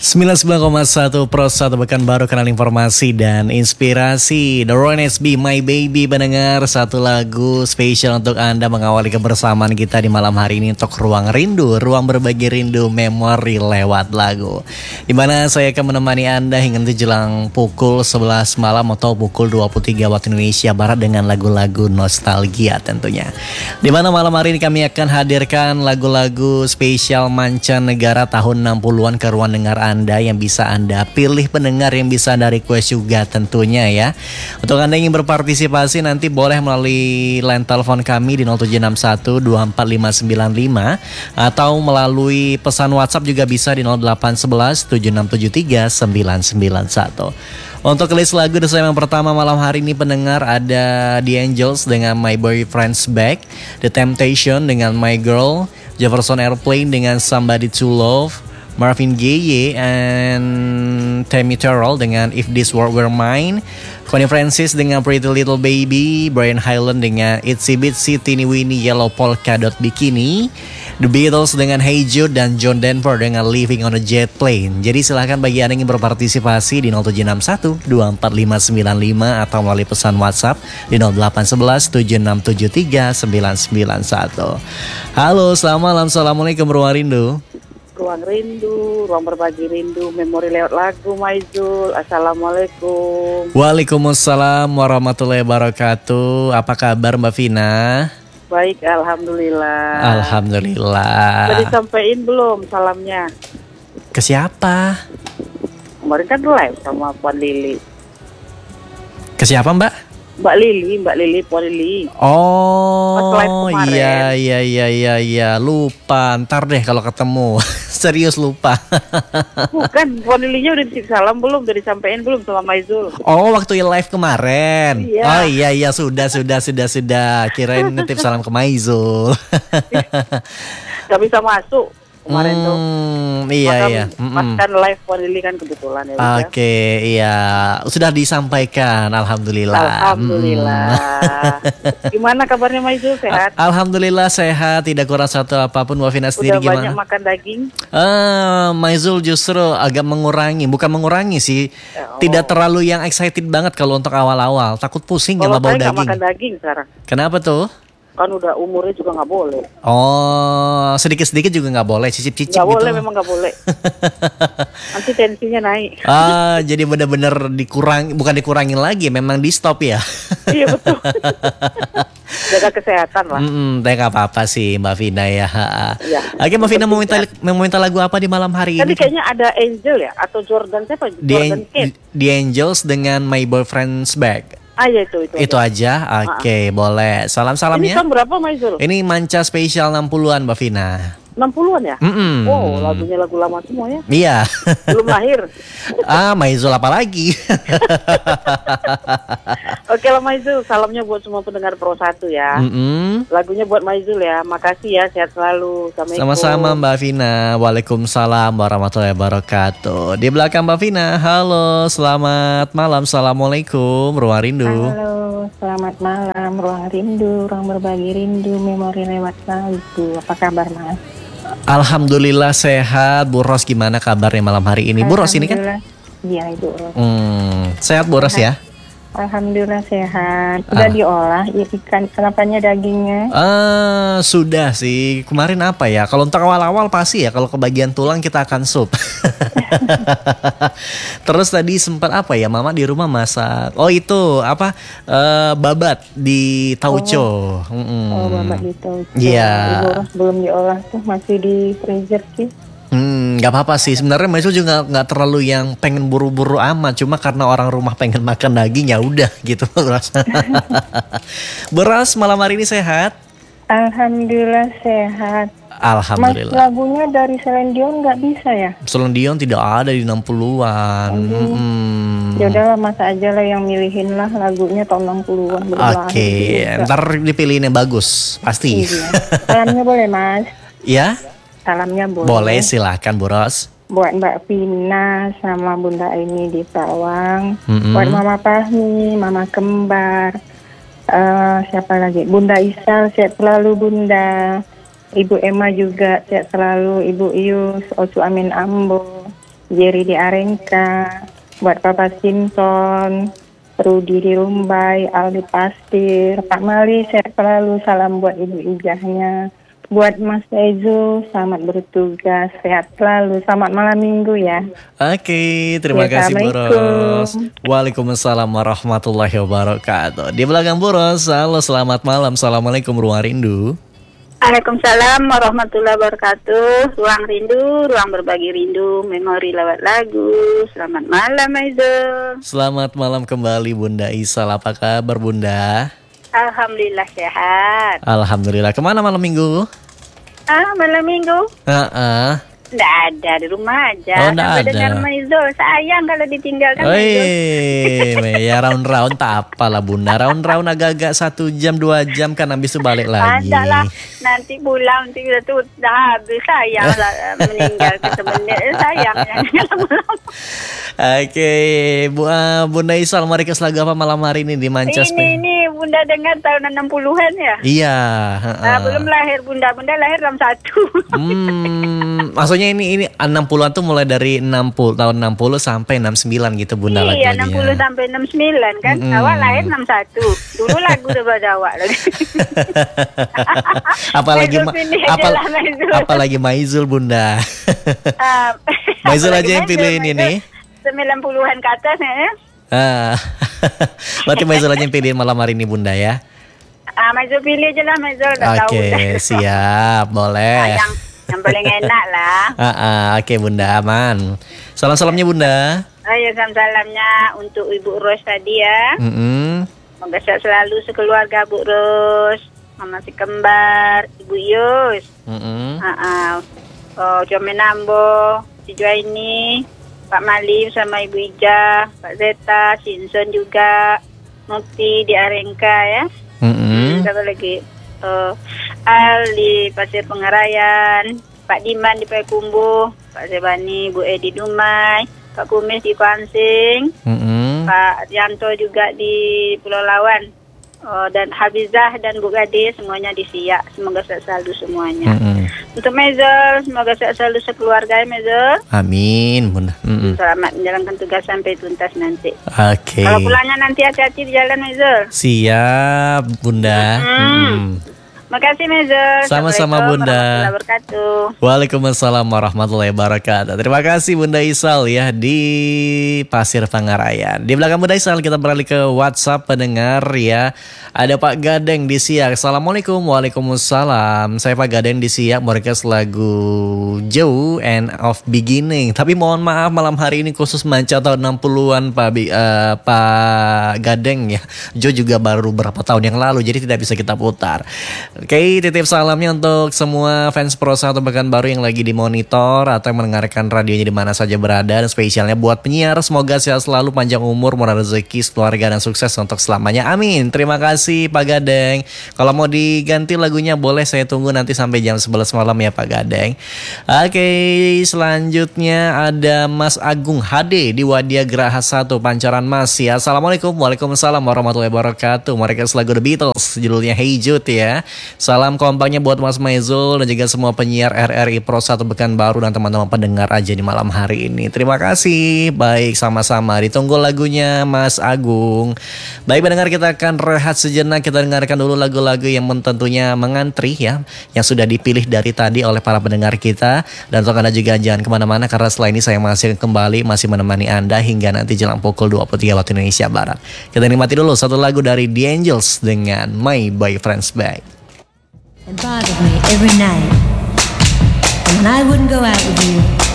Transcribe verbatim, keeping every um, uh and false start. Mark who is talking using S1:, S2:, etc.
S1: sembilan puluh sembilan koma satu Pro satu Pekanbaru, kanal informasi dan inspirasi. The Ron S B, My Baby, pendengar, satu lagu spesial untuk Anda mengawali kebersamaan kita di malam hari ini untuk Ruang Rindu, ruang berbagi rindu memori lewat lagu. Dimana saya akan menemani Anda hingga nanti jelang pukul sebelas malam atau pukul dua puluh tiga waktu Indonesia Barat dengan lagu-lagu nostalgia tentunya. Dimana malam hari ini kami akan hadirkan lagu-lagu spesial mancanegara tahun enam puluhan ke ruang dengar Anda yang bisa Anda pilih, pendengar yang bisa Anda request juga tentunya ya. Untuk Anda yang ingin berpartisipasi nanti boleh melalui line telepon kami di nol tujuh enam satu dua empat lima sembilan lima atau melalui pesan WhatsApp juga bisa di nol delapan satu satu tujuh enam tujuh tiga sembilan sembilan satu. Untuk list lagu yang pertama malam hari ini pendengar ada The Angels dengan My Boyfriend's Back, The Temptation dengan My Girl, Jefferson Airplane dengan Somebody to Love, Marvin Gaye and Tammy Terrell dengan If This World Were Mine, Connie Francis dengan Pretty Little Baby, Brian Hyland dengan Itsy Bitsy Teeny Weeny Yellow Polka Dot Bikini, The Beatles dengan Hey Jude, dan John Denver dengan Living on a Jet Plane. Jadi silahkan bagi Anda yang ingin berpartisipasi di nol tujuh enam satu dua empat lima sembilan lima atau melalui pesan WhatsApp di nol delapan satu satu tujuh enam tujuh tiga sembilan sembilan satu. Halo, selamat malam, assalamualaikum Ruang Rindu.
S2: Ruang Rindu, ruang berbagi rindu, memori lewat lagu, Maizul. Assalamualaikum.
S1: Waalaikumsalam warahmatullahi wabarakatuh. Apa kabar Mbak Vina?
S2: Baik, alhamdulillah.
S1: Alhamdulillah.
S2: Sudah disampaikan belum salamnya?
S1: Ke siapa?
S2: Kemarin kan live sama Puan Lili.
S1: Ke siapa Mbak?
S2: Mbak Lili, Mbak Lili, Puan Lili.
S1: Oh, iya iya iya iya iya, lupa. Ntar deh kalau ketemu. Serius lupa.
S2: Bukan, Puan Lilinya udah dikasih salam belum? Udah disampaikan belum sama Maizul?
S1: Oh, waktu live kemarin.
S2: Iya.
S1: Oh iya iya, sudah sudah sudah sudah. Kirain nitip salam ke Maizul.
S2: Gak bisa masuk kemarin hmm, tuh.
S1: Iya
S2: Maka,
S1: iya.
S2: Mas kan live Puan Lili kan kebetulan ya.
S1: Oke, okay, iya. Sudah disampaikan, alhamdulillah.
S2: Alhamdulillah. Hmm. Gimana kabarnya Maizul, sehat?
S1: Alhamdulillah sehat, tidak kurang satu apapun. Wafina sendiri
S2: udah
S1: gimana?
S2: Banyak makan daging?
S1: Uh, Maizul justru agak mengurangi, bukan mengurangi sih. Oh. Tidak terlalu yang excited banget kalau untuk awal-awal. Takut pusing sama bau daging. Kalau saya
S2: nggak makan daging sekarang.
S1: Kenapa tuh?
S2: Kan udah umurnya juga nggak boleh.
S1: Oh, sedikit-sedikit juga nggak boleh, cicip-cicip gitu.
S2: Nggak boleh, memang nggak boleh. Nanti tensinya naik.
S1: Ah, jadi benar-benar dikurang, bukan dikurangin lagi, memang di stop ya.
S2: Iya betul. Jaga kesehatan lah.
S1: Hmm, nggak apa-apa sih Mbak Vina ya.
S2: Ya.
S1: Oke, Mbak Vina mau minta, mau minta lagu apa di malam hari
S2: Tadi
S1: ini?
S2: Tadi kayaknya ada Angel ya, atau Jordan siapa? Jordan
S1: The, The Angels dengan My Boyfriend's Back.
S2: Ah ya itu itu.
S1: Itu aja. Oke, okay, boleh. Salam-salamnya.
S2: Ini tahun berapa Maizul?
S1: Ini Manca spesial enam puluhan Mbak Vina.
S2: enam puluhan ya?
S1: Mm-mm.
S2: Oh, lagunya lagu lama semua ya?
S1: Iya.
S2: Belum lahir.
S1: Ah, Maizul apa lagi?
S2: Oke lah Maizul, salamnya buat semua pendengar Pro satu ya.
S1: Mm-mm.
S2: Lagunya buat Maizul ya. Makasih ya, sehat selalu.
S1: Sama-sama Mbak Vina. Waalaikumsalam warahmatullahi wabarakatuh. Di belakang Mbak Vina, halo, selamat malam. Assalamualaikum, Ruang Rindu.
S3: Halo, selamat malam, Ruang Rindu, ruang berbagi rindu, memori lewat lagu. Apa kabar Mas?
S1: Alhamdulillah sehat. Bu Ros gimana kabarnya malam hari ini? Bu Ros ini kan?
S3: Iya Ibu Ros.
S1: Hmm, sehat Bu Ros ya?
S3: Alhamdulillah sehat. Udah
S1: ah.
S3: diolah ya, ikan kenapanya dagingnya?
S1: Ah, sudah sih. Kemarin apa ya? Kalau untuk awal-awal pasti ya. Kalau kebagian tulang kita akan sup. Terus tadi sempat apa ya? Mama di rumah masak. Oh itu apa? Uh, babat di tauco.
S3: Oh, mm-hmm. oh babat di tauco.
S1: Iya.
S3: Yeah. Belum diolah tuh, masih di freezer sih.
S1: Hmm, nggak apa-apa sih. Sebenarnya Maizul juga nggak terlalu yang pengen buru-buru amat. Cuma karena orang rumah pengen makan daging ya udah gitu. Beras malam hari ini sehat?
S3: Alhamdulillah sehat.
S1: Alhamdulillah.
S3: Mas, lagunya dari Celine Dion nggak bisa ya?
S1: Celine Dion tidak ada di enam puluhan. Hmm.
S3: Ya udahlah Mas aja lah yang milihin lah lagunya tahun enam puluhan.
S1: Oke, okay. Ntar dipilihin yang bagus pasti.
S3: Iya. Salamnya boleh Mas?
S1: Ya?
S3: Salamnya boleh.
S1: Boleh, silahkan Bu Ros.
S3: Buat Mbak Vina sama Bunda Aini di Pawang.
S1: Mm-hmm.
S3: Buat Mama Fahmi, Mama Kembar. Uh, siapa lagi? Bunda Isal, sehat selalu Bunda. Ibu Emma juga sehat selalu. Ibu Ius, Osu Amin Ambo. Jerry di Arengka, buat Papa Simpson, Rudi di Rumbai, Aldi Pastir, Pak Mali sehat selalu, salam buat Ibu Ijahnya. Buat Mas Ezo, selamat bertugas, sehat selalu, selamat malam minggu ya.
S1: Oke, terima kasih Bu Ros. Waalaikumsalam warahmatullahi wabarakatuh. Di belakang Bu Ros, halo selamat malam, assalamualaikum Ruang Rindu.
S4: Waalaikumsalam warahmatullahi wabarakatuh. Ruang rindu, ruang berbagi rindu, memori lewat lagu. Selamat malam Aizo.
S1: Selamat malam kembali Bunda Isal, apa kabar Bunda?
S4: Alhamdulillah sehat.
S1: Alhamdulillah. Kemana malam minggu?
S4: Ah, malam minggu?
S1: Heeh.
S4: Nggak ada, di rumah aja.
S1: Oh, nggak ada.
S4: Dengar Maizul, sayang kalau ditinggalkan
S1: Wih, ya round-round tak apalah Bunda. Round-round agak-agak satu jam, dua jam kan habis itu balik lagi.
S4: Ada lah, nanti pulang nanti udah tuh dah habis, sayang lah meninggal ke semenit, sayang yang lama-lama.
S1: Oke, Bu, uh, Bunda Isal, mari ke lagu apa malam hari ini di Manchester?
S4: Ini, ini Bunda dengar tahun enam puluhan ya?
S1: Iya. Uh-uh.
S4: Nah, belum lahir Bunda, Bunda lahir enam satu.
S1: Hmm, maksudnya ini ini enam puluhan tuh mulai dari enam puluh tahun enam puluh sampai enam puluh sembilan gitu Bunda lagu-lagunya.
S4: Iya, enam puluh sampai enam puluh sembilan kan. Mm-hmm. Awak lahir enam puluh satu. Dulu lagu udah pada awak lagi.
S1: apalagi ma- apa, apalagi Maizul Bunda.
S4: uh,
S1: Maizul aja yang pilih ini nih.
S4: sembilan puluhan ke atas ya.
S1: Ah. Berarti Maizul aja yang pilih malam hari ini Bunda ya.
S4: Ah, Maizul pilih aja lah Maizul, udah
S1: okay,
S4: tahu.
S1: Oke, siap, boleh.
S4: Ah, yang yang paling enak lah.
S1: Ah, ah, oke okay, Bunda, aman. Salam-salamnya Bunda.
S4: Ayo salam-salamnya untuk Ibu Ros tadi ya.
S1: Mm-hmm.
S4: Semoga sehat selalu sekeluarga Bu Ros, Mama si kembar, Ibu Yus.
S1: Mm-hmm.
S4: Ah, ah. Oh, Jomenambo, si Juaini, Pak Mali sama Ibu Ija, Pak Zeta, Sinson juga, Mukti di Arengka ya.
S1: Mm-hmm.
S4: Satu lagi uh, Al di Pasir Pengarayan, Pak Diman di Payakumbuh, Pak Zebani, Bu Edi Dumai, Pak Kumis di Kuansing,
S1: mm-hmm.
S4: Pak Yanto juga di Pulau Lawan, uh, dan Habizah dan Bu Gade semuanya di Siak. Semoga sehat selalu semuanya. Mm-hmm. Untuk Mezel, semoga sehat selalu sekeluarga Mezel.
S1: Amin Bunda. Mm-hmm.
S4: Selamat menjalankan tugas sampai tuntas nanti.
S1: Oke. Okay.
S4: Kalau pulangnya nanti hati-hati di jalan Mezel.
S1: Siap Bunda.
S4: Hmm.
S1: Mm-hmm.
S4: Makasih Mezel.
S1: Sama-sama Bunda. Waalaikumsalam warahmatullahi wabarakatuh. Terima kasih Bunda Isal ya di Pasir Pangarayan. Di belakang Bunda Isal kita beralih ke WhatsApp pendengar ya. Ada Pak Gadeng di Siak. Assalamualaikum. Waalaikumsalam. Saya Pak Gadeng di Siak. Merequest lagu Jauh End of Beginning. Tapi mohon maaf malam hari ini khusus manca tahun enam puluhan Pak uh, Pak Gadeng ya. Jo juga baru berapa tahun yang lalu jadi tidak bisa kita putar. Oke, okay, titip salamnya untuk semua fans Pro satu Pekanbaru yang lagi di monitor atau yang mendengarkan radionya di mana saja berada, dan spesialnya buat penyiar, semoga sehat selalu, panjang umur, murah rezeki, keluarga dan sukses untuk selamanya. Amin. Terima kasih Pak Gadeng. Kalau mau diganti lagunya boleh, saya tunggu nanti sampai jam sebelas malam ya Pak Gadeng. Oke, okay, selanjutnya ada Mas Agung H D di Wadia Geraha satu Pancoran Mas ya. Assalamualaikum. Waalaikumsalam warahmatullahi wabarakatuh. Mereka lagu The Beatles judulnya Hey Jude ya. Salam kompaknya buat Mas Maizul dan juga semua penyiar R R I Pro satu Pekanbaru dan teman-teman pendengar aja di malam hari ini. Terima kasih. Baik, sama-sama. Ditunggu lagunya Mas Agung. Baik pendengar, kita akan rehat sejenak. Kita dengarkan dulu lagu-lagu yang tentunya mengantri ya, yang sudah dipilih dari tadi oleh para pendengar kita. Dan untuk Anda juga jangan kemana-mana, karena setelah ini saya masih kembali masih menemani Anda hingga nanti jelang pukul dua puluh tiga waktu Indonesia Barat. Kita nikmati dulu satu lagu dari The Angels dengan My Boyfriend's Back.
S5: And bothered me every night. And when I wouldn't go out with you,